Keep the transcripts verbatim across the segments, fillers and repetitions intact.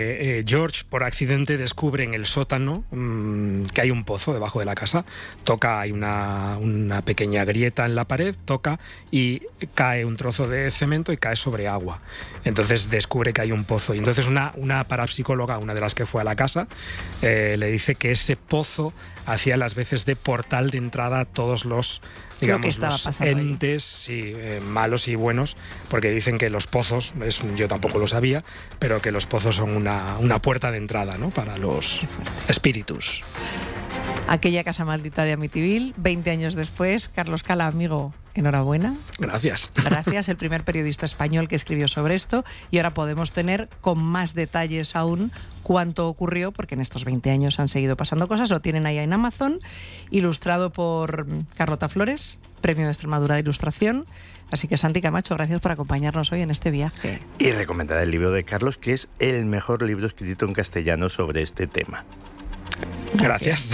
Eh, George, por accidente, descubre en el sótano mmm, que hay un pozo debajo de la casa. Toca, hay una, una pequeña grieta en la pared, toca y cae un trozo de cemento y cae sobre agua. Entonces descubre que hay un pozo. Y entonces una, una parapsicóloga, una de las que fue a la casa, eh, le dice que ese pozo hacía las veces de portal de entrada a todos los, digamos, los entes sí, eh, malos y buenos, porque dicen que los pozos, es, yo tampoco lo sabía, pero que los pozos son una, una puerta de entrada, ¿no?, para los espíritus. Aquella casa maldita de Amityville, veinte años después. Carlos Cala, amigo, enhorabuena. Gracias. Gracias, el primer periodista español que escribió sobre esto, y ahora podemos tener con más detalles aún cuánto ocurrió, porque en estos veinte años han seguido pasando cosas. Lo tienen ahí en Amazon, ilustrado por Carlota Flores, Premio de Extremadura de Ilustración. Así que, Santi Camacho, gracias por acompañarnos hoy en este viaje. Y recomendar el libro de Carlos, que es el mejor libro escrito en castellano sobre este tema. Gracias.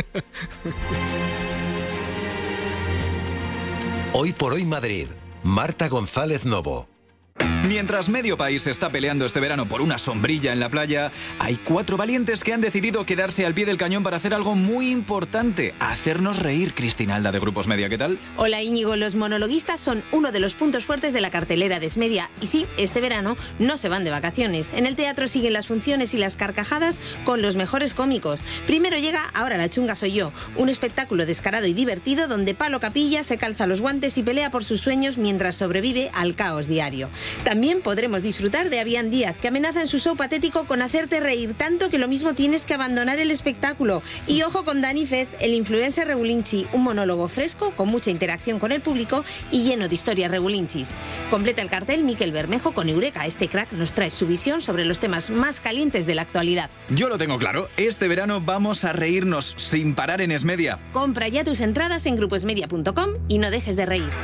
Hoy por hoy Madrid. Marta González Novo. Mientras medio país está peleando este verano por una sombrilla en la playa, hay cuatro valientes que han decidido quedarse al pie del cañón para hacer algo muy importante: hacernos reír. Cristina Alda, de Grupos Media, ¿qué tal? Hola, Íñigo. Los monologuistas son uno de los puntos fuertes de la cartelera de Esmedia. Y sí, este verano no se van de vacaciones. En el teatro siguen las funciones y las carcajadas con los mejores cómicos. Primero llega Ahora la chunga soy yo, un espectáculo descarado y divertido donde Palo Capilla se calza los guantes y pelea por sus sueños mientras sobrevive al caos diario. También podremos disfrutar de Avian Díaz, que amenaza en su show patético con hacerte reír tanto que lo mismo tienes que abandonar el espectáculo. Y ojo con Dani Fez, el influencer regulinchi, un monólogo fresco, con mucha interacción con el público y lleno de historias regulinchis. Completa el cartel Miquel Bermejo con Eureka. Este crack nos trae su visión sobre los temas más calientes de la actualidad. Yo lo tengo claro, este verano vamos a reírnos sin parar en Esmedia. Compra ya tus entradas en grupo esmedia punto com y no dejes de reír.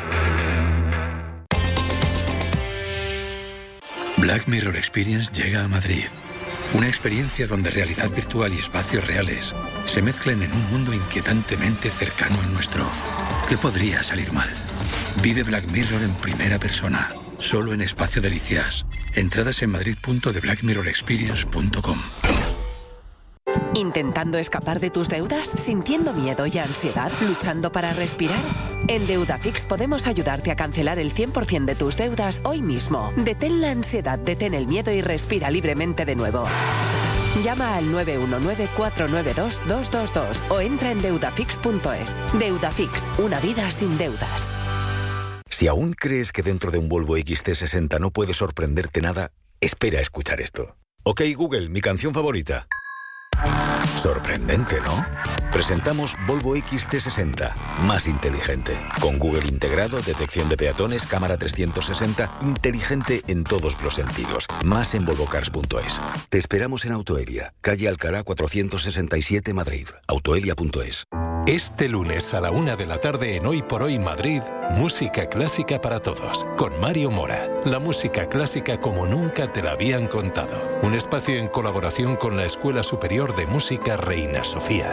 Black Mirror Experience llega a Madrid. Una experiencia donde realidad virtual y espacios reales se mezclan en un mundo inquietantemente cercano al nuestro. ¿Qué podría salir mal? Vive Black Mirror en primera persona, solo en Espacio Delicias. Entradas en madrid punto de black mirror experience punto com. ¿Intentando escapar de tus deudas? ¿Sintiendo miedo y ansiedad? ¿Luchando para respirar? En Deudafix podemos ayudarte a cancelar el cien por ciento de tus deudas hoy mismo. Detén la ansiedad, detén el miedo y respira libremente de nuevo. Llama al nueve uno nueve, cuatro nueve dos, dos dos dos o entra en deudafix punto es. Deudafix, una vida sin deudas. Si aún crees que dentro de un Volvo X C sesenta no puede sorprenderte nada, espera a escuchar esto. Ok, Google, mi canción favorita. Sorprendente, ¿no? Presentamos Volvo X C sesenta, más inteligente. Con Google integrado, detección de peatones, cámara trescientos sesenta, inteligente en todos los sentidos. Más en volvo cars punto es. Te esperamos en Autoelia, calle Alcalá cuatrocientos sesenta y siete, Madrid. autoelia punto es. Este lunes a la una de la tarde en Hoy por Hoy Madrid, música clásica para todos, con Mario Mora. La música clásica como nunca te la habían contado. Un espacio en colaboración con la Escuela Superior de Música Reina Sofía.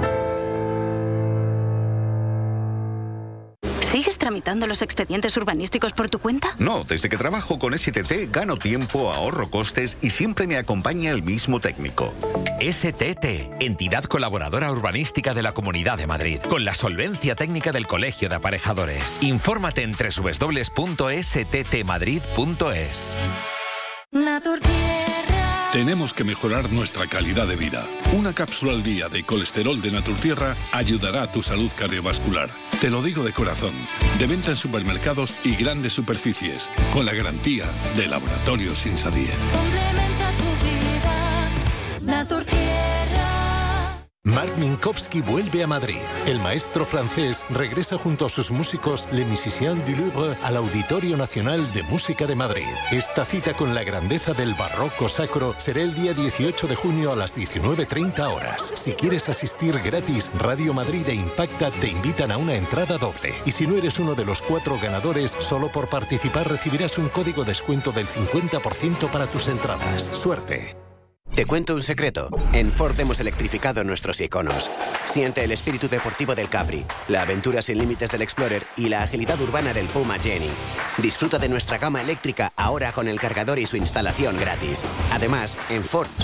¿Sigues tramitando los expedientes urbanísticos por tu cuenta? No, desde que trabajo con S T T gano tiempo, ahorro costes y siempre me acompaña el mismo técnico. S T T, entidad colaboradora urbanística de la Comunidad de Madrid, con la solvencia técnica del Colegio de Aparejadores. Infórmate en doble u doble u doble u punto s t t madrid punto es. Tenemos que mejorar nuestra calidad de vida. Una cápsula al día de colesterol de Naturtierra ayudará a tu salud cardiovascular. Te lo digo de corazón. De venta en supermercados y grandes superficies, con la garantía de Laboratorios Insadier. Complementa tu vida, Naturtierra. Marc Minkowski vuelve a Madrid. El maestro francés regresa junto a sus músicos Les Musiciens du Louvre al Auditorio Nacional de Música de Madrid. Esta cita con la grandeza del barroco sacro será el día dieciocho de junio a las diecinueve treinta horas. Si quieres asistir gratis, Radio Madrid e Impacta te invitan a una entrada doble. Y si no eres uno de los cuatro ganadores, solo por participar recibirás un código de descuento del cincuenta por ciento para tus entradas. ¡Suerte! Te cuento un secreto. En Ford hemos electrificado nuestros iconos. Siente el espíritu deportivo del Capri, la aventura sin límites del Explorer y la agilidad urbana del Puma Jenny. Disfruta de nuestra gama eléctrica ahora con el cargador y su instalación gratis. Además, en Ford